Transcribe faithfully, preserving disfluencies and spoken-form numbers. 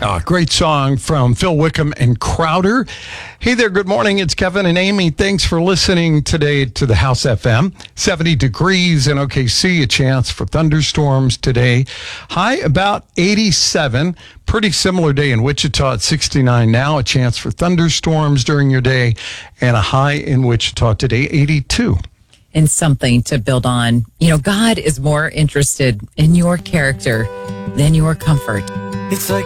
Uh, great song from Phil Wickham and Crowder. Hey there, good morning. It's Kevin and Amy. Thanks for listening today to the House F M. seventy degrees in O K C, a chance for thunderstorms today. High about eighty-seven. Pretty similar day in Wichita at sixty-nine now. A chance for thunderstorms during your day. And a high in Wichita today, eighty-two. And something to build on. You know, God is more interested in your character than your comfort. It's like